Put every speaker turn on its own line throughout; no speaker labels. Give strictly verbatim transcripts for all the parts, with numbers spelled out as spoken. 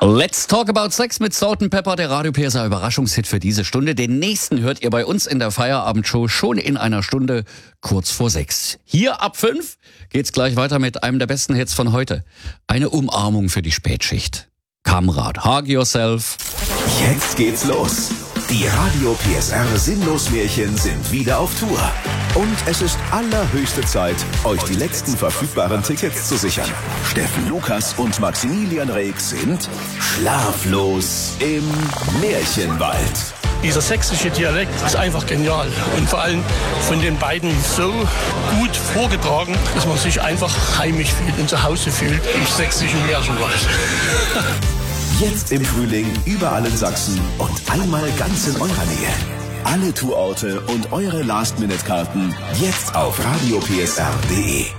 Let's talk about Sex mit Salt and Pepper, der Radio P S R Überraschungshit für diese Stunde. Den nächsten hört ihr bei uns in der Feierabendshow schon in einer Stunde kurz vor sechs. Hier ab fünf geht's gleich weiter mit einem der besten Hits von heute. Eine Umarmung für die Spätschicht. Kamrad, hug yourself.
Jetzt geht's los. Die Radio P S R Sinnlos-Märchen sind wieder auf Tour. Und es ist allerhöchste Zeit, euch die letzten verfügbaren Tickets zu sichern. Steffen Lukas und Maximilian Reek sind schlaflos im Märchenwald.
Dieser sächsische Dialekt ist einfach genial. Und vor allem von den beiden so gut vorgetragen, dass man sich einfach heimisch fühlt und zu Hause fühlt im sächsischen Märchenwald.
Jetzt im Frühling überall in Sachsen und einmal ganz in eurer Nähe. Alle Tourorte und eure Last-Minute-Karten jetzt auf radio p s r punkt d e.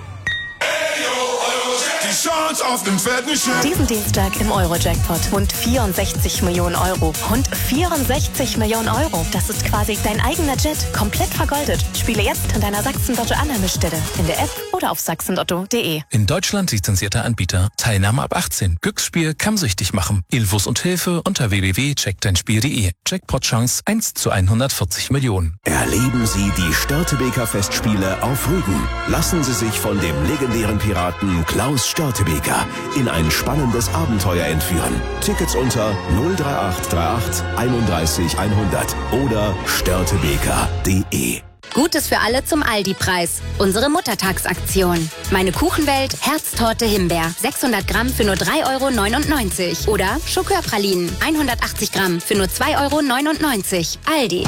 Diesen Dienstag im Euro-Jackpot. Rund vierundsechzig Millionen Euro. Rund vierundsechzig Millionen Euro. Das ist quasi dein eigener Jet. Komplett vergoldet. Spiele jetzt in deiner Sachsen-Lotto-Annahmestelle. In der App oder auf sachsen lotto punkt d e.
In Deutschland lizenzierter Anbieter. Teilnahme ab achtzehn. Glücksspiel kann süchtig machen. Infos und Hilfe unter w w w punkt check dein spiel punkt d e. Jackpot-Chance eins zu hundertvierzig Millionen.
Erleben Sie die Störtebeker Festspiele auf Rügen. Lassen Sie sich von dem legendären Piraten Klaus Störtebeker in ein spannendes Abenteuer entführen. Tickets unter null drei acht drei acht einunddreißig hundert oder störtebeker punkt d e.
Gutes für alle zum Aldi-Preis. Unsere Muttertagsaktion. Meine Kuchenwelt, Herztorte Himbeer. sechshundert Gramm für nur drei Euro neunundneunzig. Oder Schokörpralinen. hundertachtzig Gramm für nur zwei Euro neunundneunzig. Aldi.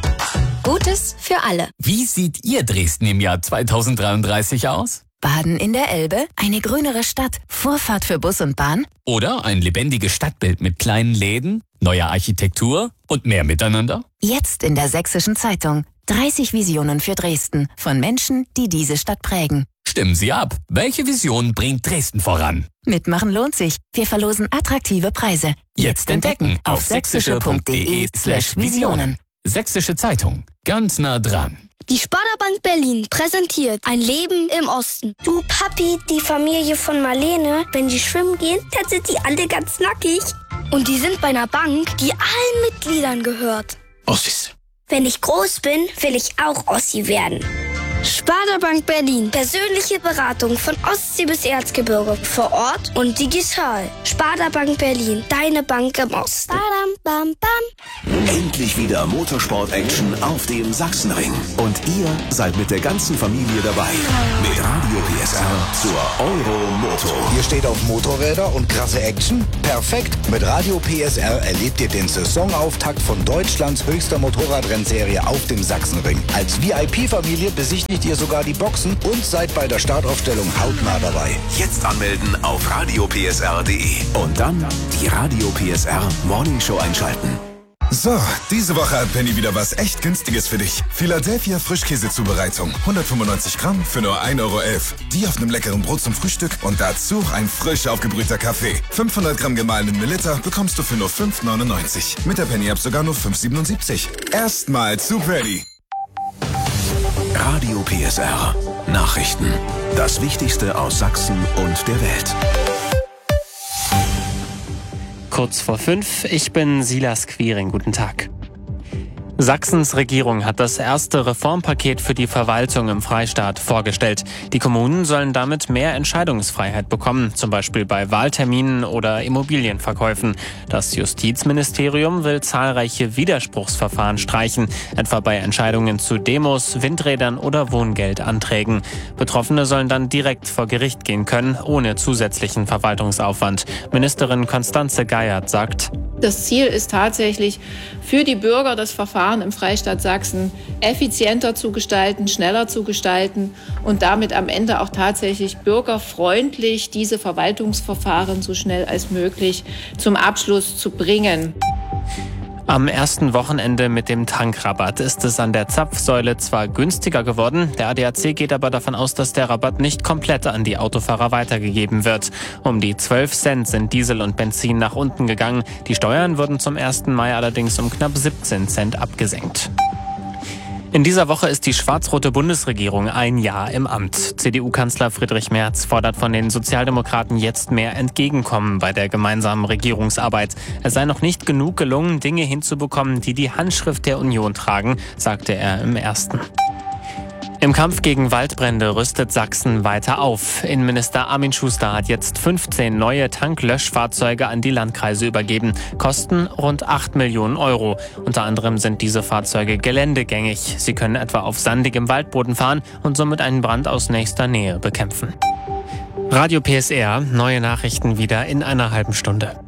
Gutes für alle.
Wie sieht Ihr Dresden im Jahr zweitausenddreiunddreißig aus?
Baden in der Elbe, eine grünere Stadt, Vorfahrt für Bus und Bahn.
Oder ein lebendiges Stadtbild mit kleinen Läden, neuer Architektur und mehr Miteinander?
Jetzt in der Sächsischen Zeitung. dreißig Visionen für Dresden von Menschen, die diese Stadt prägen.
Stimmen Sie ab. Welche Vision bringt Dresden voran?
Mitmachen lohnt sich. Wir verlosen attraktive Preise.
Jetzt entdecken auf sächsische punkt d e slash visionen. Sächsische Zeitung. Ganz nah dran.
Die Sparda-Bank Berlin präsentiert ein Leben im Osten.
Du Papi, die Familie von Marlene, wenn die schwimmen gehen, dann sind die alle ganz nackig.
Und die sind bei einer Bank, die allen Mitgliedern gehört.
Ossis.
Wenn ich groß bin, will ich auch Ossi werden.
Sparda-Bank Berlin.
Persönliche Beratung von Ostsee bis Erzgebirge. Vor Ort und digital. Sparda-Bank Berlin. Deine Bank im Osten.
Badam, bam, bam.
Endlich wieder Motorsport-Action auf dem Sachsenring. Und ihr seid mit der ganzen Familie dabei. Mit Radio P S R zur Euro-Moto.
Ihr steht auf Motorräder und krasse Action? Perfekt! Mit Radio P S R erlebt ihr den Saisonauftakt von Deutschlands höchster Motorradrennserie auf dem Sachsenring. Als V I P-Familie besichtigt ihr sogar die Boxen und seid bei der Startaufstellung hautnah dabei.
Jetzt anmelden auf radio p s r punkt d e und dann die Radio P S R Morning Show einschalten.
So, diese Woche hat Penny wieder was echt Günstiges für dich. Philadelphia Frischkäsezubereitung. hundertfünfundneunzig Gramm für nur ein Euro elf. Die auf einem leckeren Brot zum Frühstück und dazu ein frisch aufgebrühter Kaffee. fünfhundert Gramm gemahlenen Melitta bekommst du für nur fünf neunundneunzig. Mit der Penny-App sogar nur fünf siebenundsiebzig. Erstmal zu Penny.
Radio P S R. Nachrichten. Das Wichtigste aus Sachsen und der Welt.
Kurz vor fünf, ich bin Silas Quiring. Guten Tag. Sachsens Regierung hat das erste Reformpaket für die Verwaltung im Freistaat vorgestellt. Die Kommunen sollen damit mehr Entscheidungsfreiheit bekommen, zum Beispiel bei Wahlterminen oder Immobilienverkäufen. Das Justizministerium will zahlreiche Widerspruchsverfahren streichen, etwa bei Entscheidungen zu Demos, Windrädern oder Wohngeldanträgen. Betroffene sollen dann direkt vor Gericht gehen können, ohne zusätzlichen Verwaltungsaufwand. Ministerin Constanze Geiert sagt:
Das Ziel ist tatsächlich, für die Bürger das Verfahren im Freistaat Sachsen effizienter zu gestalten, schneller zu gestalten und damit am Ende auch tatsächlich bürgerfreundlich diese Verwaltungsverfahren so schnell als möglich zum Abschluss zu bringen.
Am ersten Wochenende mit dem Tankrabatt ist es an der Zapfsäule zwar günstiger geworden, der A D A C geht aber davon aus, dass der Rabatt nicht komplett an die Autofahrer weitergegeben wird. Um die zwölf Cent sind Diesel und Benzin nach unten gegangen. Die Steuern wurden zum ersten Mai allerdings um knapp siebzehn Cent abgesenkt. In dieser Woche ist die schwarz-rote Bundesregierung ein Jahr im Amt. C D U-Kanzler Friedrich Merz fordert von den Sozialdemokraten jetzt mehr Entgegenkommen bei der gemeinsamen Regierungsarbeit. Es sei noch nicht genug gelungen, Dinge hinzubekommen, die die Handschrift der Union tragen, sagte er im ersten. Im Kampf gegen Waldbrände rüstet Sachsen weiter auf. Innenminister Armin Schuster hat jetzt fünfzehn neue Tanklöschfahrzeuge an die Landkreise übergeben. Kosten rund acht Millionen Euro. Unter anderem sind diese Fahrzeuge geländegängig. Sie können etwa auf sandigem Waldboden fahren und somit einen Brand aus nächster Nähe bekämpfen. Radio P S R, neue Nachrichten wieder in einer halben Stunde.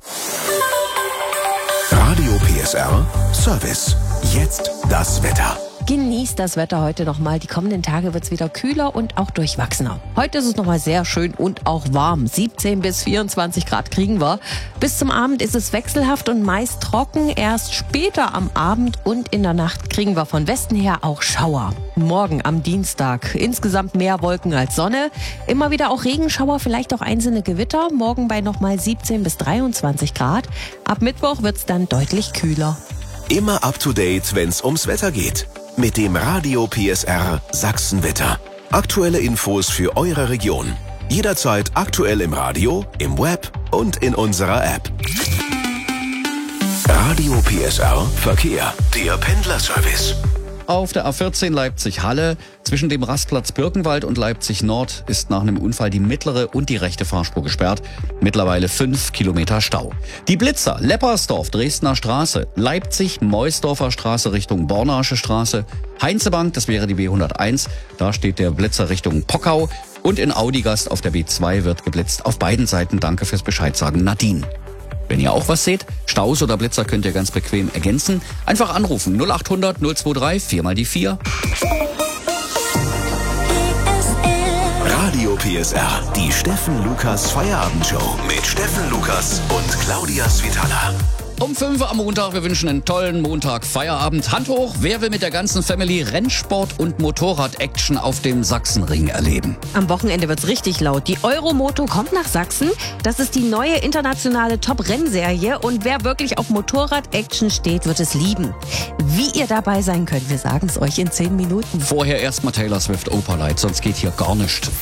Radio P S R Service. Jetzt das Wetter.
Genießt das Wetter heute nochmal. Die kommenden Tage wird es wieder kühler und auch durchwachsener. Heute ist es nochmal sehr schön und auch warm. siebzehn bis vierundzwanzig Grad kriegen wir. Bis zum Abend ist es wechselhaft und meist trocken. Erst später am Abend und in der Nacht kriegen wir von Westen her auch Schauer. Morgen am Dienstag insgesamt mehr Wolken als Sonne. Immer wieder auch Regenschauer, vielleicht auch einzelne Gewitter. Morgen bei nochmal siebzehn bis dreiundzwanzig Grad. Ab Mittwoch wird es dann deutlich kühler.
Immer up to date, wenn es ums Wetter geht. Mit dem Radio P S R Sachsenwetter. Aktuelle Infos für eure Region. Jederzeit aktuell im Radio, im Web und in unserer App. Radio P S R Verkehr. Der Pendlerservice.
Auf der A vierzehn Leipzig-Halle zwischen dem Rastplatz Birkenwald und Leipzig-Nord ist nach einem Unfall die mittlere und die rechte Fahrspur gesperrt. Mittlerweile fünf Kilometer Stau. Die Blitzer Leppersdorf, Dresdner Straße, Leipzig-Meusdorfer Straße Richtung Bornasche Straße, Heinzebank, das wäre die B hunderteins, da steht der Blitzer Richtung Pockau und in Audigast auf der B zwei wird geblitzt. Auf beiden Seiten danke fürs Bescheidsagen, Nadine. Wenn ihr auch was seht, Staus oder Blitzer könnt ihr ganz bequem ergänzen. Einfach anrufen null acht hundert null zwei drei vier mal die vier.
Radio P S R, die Steffen Lukas Feierabendshow mit Steffen Lukas und Claudia Svitala.
Um fünf Uhr am Montag, wir wünschen einen tollen Montag, Feierabend. Hand hoch, wer will mit der ganzen Family Rennsport und Motorrad-Action auf dem Sachsenring erleben?
Am Wochenende wird's richtig laut. Die Euromoto kommt nach Sachsen. Das ist die neue internationale Top-Rennserie. Und wer wirklich auf Motorrad-Action steht, wird es lieben. Wie ihr dabei sein könnt, wir sagen es euch in zehn Minuten.
Vorher erstmal Taylor Swift Opalite, sonst geht hier gar nichts.